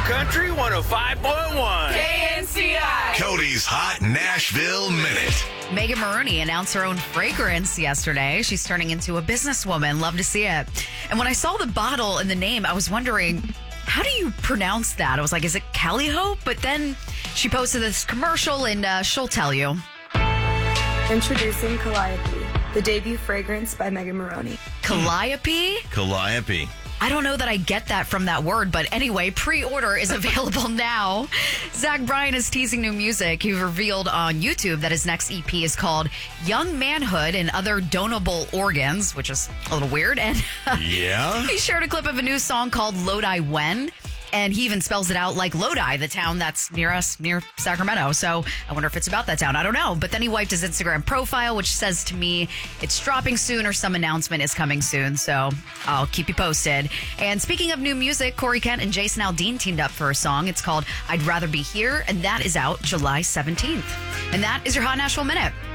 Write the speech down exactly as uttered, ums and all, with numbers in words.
Country one oh five point one. K N C I. Cody's Hot Nashville Minute. Megan Maroney announced her own fragrance yesterday. She's turning into a businesswoman. Love to see it. And when I saw the bottle and the name, I was wondering, how do you pronounce that? I was like, is it Cali Hope? But then she posted this commercial and uh, she'll tell you. Introducing Calliope, the debut fragrance by Megan Maroney. Calliope? Calliope. I don't know that I get that from that word, but anyway, pre-order is available now. Zach Bryan is teasing new music. He revealed on YouTube that his next E P is called Young Manhood and Other Donable Organs, which is a little weird. And Yeah? he shared a clip of a new song called Lodi When. And he even spells it out like Lodi, the town that's near us, near Sacramento. So I wonder if it's about that town. I don't know. But then he wiped his Instagram profile, which says to me it's dropping soon or some announcement is coming soon. So I'll keep you posted. And speaking of new music, Corey Kent and Jason Aldean teamed up for a song. It's called I'd Rather Be Here, and that is out July seventeenth. And that is your Hot Nashville Minute.